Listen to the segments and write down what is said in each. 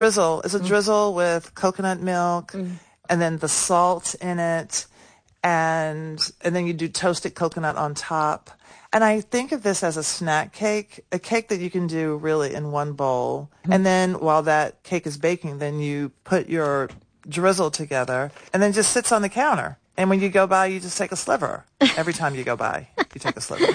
Drizzle. It's a drizzle with coconut milk and then the salt in it. And then you do toasted coconut on top. And I think of this as a snack cake, a cake that you can do really in one bowl. And then while that cake is baking, then you put your drizzle together and then just sits on the counter. And when you go by, you just take a sliver. Every time you go by, you take a sliver.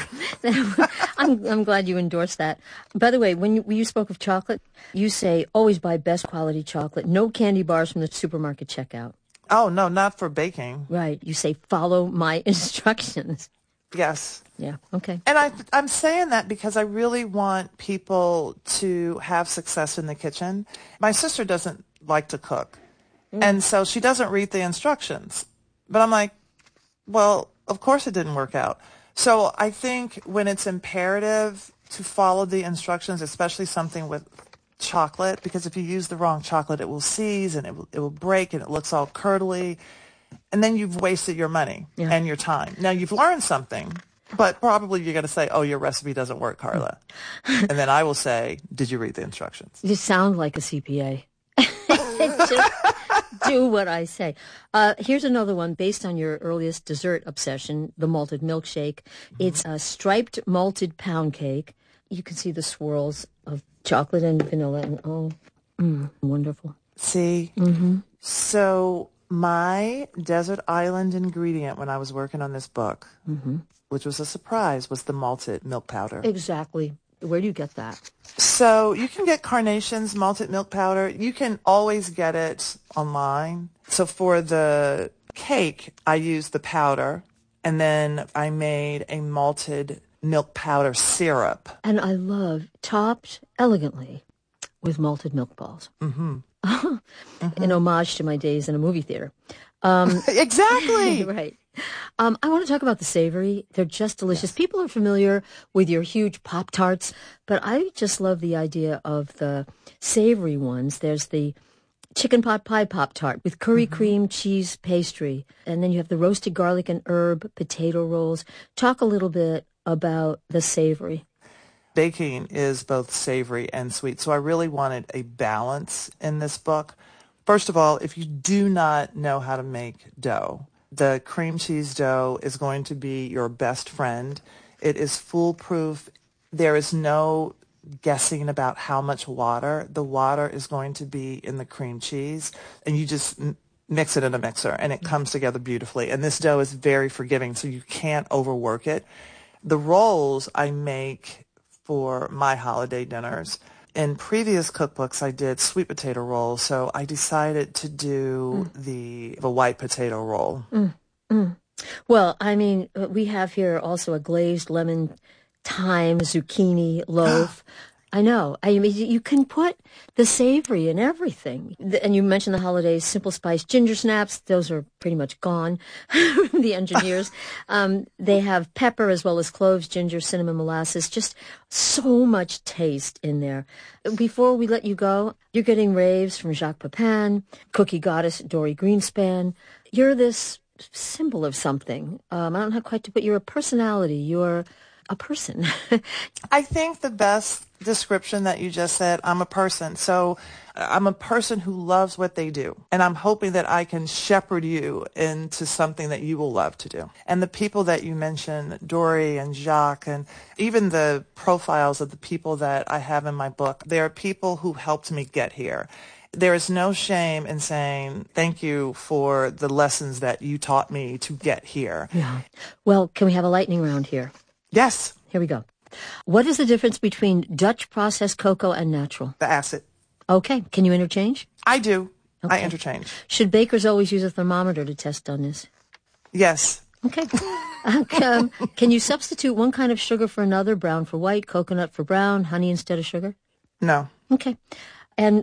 I'm glad you endorsed that. By the way, when you spoke of chocolate, you say always buy best quality chocolate. No candy bars from the supermarket checkout. Oh, no, not for baking. Right. You say follow my instructions. Yes. Yeah. Okay. And I'm saying that because I really want people to have success in the kitchen. My sister doesn't like to cook. And so she doesn't read the instructions. But I'm like, well, of course it didn't work out. So I think when it's imperative to follow the instructions, especially something with chocolate, because if you use the wrong chocolate, it will seize and it will break and it looks all curdly. And then you've wasted your money and your time. Now you've learned something, but probably you're going to say, oh, your recipe doesn't work, Carla. And then I will say, did you read the instructions? You sound like a CPA. Just do what I say. Here's another one based on your earliest dessert obsession, the malted milkshake. It's a striped malted pound cake. You can see the swirls of chocolate and vanilla, and wonderful. See? So my desert island ingredient when I was working on this book, which was a surprise, was the malted milk powder. Exactly. Where do you get that? So you can get Carnation's malted milk powder. You can always get it online. So for the cake, I used the powder, and then I made a malted milk powder syrup. And I love topped elegantly with malted milk balls. In homage to my days in a movie theater. Exactly. Right. I want to talk about the savory. They're just delicious. Yes. People are familiar with your huge Pop-Tarts, but I just love the idea of the savory ones. There's the chicken pot pie Pop-Tart with curry cream cheese pastry, and then you have the roasted garlic and herb potato rolls. Talk a little bit about the savory. Baking is both savory and sweet, so I really wanted a balance in this book. First of all, if you do not know how to make dough, the cream cheese dough is going to be your best friend. It is foolproof. There is no guessing about how much water. The water is going to be in the cream cheese, and you just mix it in a mixer, and it comes together beautifully. And this dough is very forgiving, so you can't overwork it. The rolls I make for my holiday dinners. In previous cookbooks, I did sweet potato rolls, so I decided to do the white potato roll. Well, I mean, we have here also a glazed lemon thyme zucchini loaf. I know. I mean, you can put the savory in everything. And you mentioned the holidays, Simple Spice ginger snaps. Those are pretty much gone. The engineers. They have pepper as well as cloves, ginger, cinnamon, molasses. Just so much taste in there. Before we let you go, you're getting raves from Jacques Pepin, cookie goddess Dory Greenspan. You're this symbol of something. I don't know quite to put. You're a personality. You're a person. I think the best description that you just said, I'm a person. So I'm a person who loves what they do. And I'm hoping that I can shepherd you into something that you will love to do. And the people that you mentioned, Dory and Jacques, and even the profiles of the people that I have in my book, they are people who helped me get here. There is no shame in saying thank you for the lessons that you taught me to get here. Yeah. Well, can we have a lightning round here? Yes. Here we go. What is the difference between Dutch processed cocoa and natural? The acid. Okay. Can you interchange? I do. Okay. I interchange. Should bakers always use a thermometer to test doneness? Yes. Okay. Can you substitute one kind of sugar for another, brown for white, coconut for brown, honey instead of sugar? No. Okay. And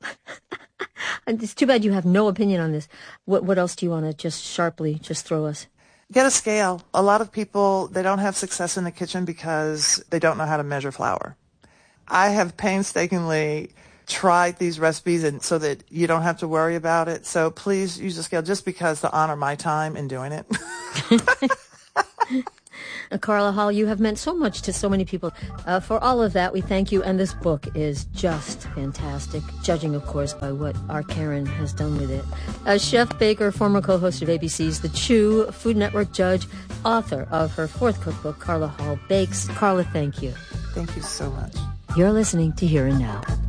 it's too bad you have no opinion on this. What else do you want to just sharply just throw us? Get a scale. A lot of people, they don't have success in the kitchen because they don't know how to measure flour. I have painstakingly tried these recipes and so that you don't have to worry about it. So please use a scale just because to honor my time in doing it. Carla Hall, you have meant so much to so many people. For all of that, we thank you. And this book is just fantastic, judging, of course, by what our Karen has done with it. Chef Baker, former co-host of ABC's The Chew, Food Network judge, author of her fourth cookbook, Carla Hall Bakes. Carla, thank you. Thank you so much. You're listening to Here and Now.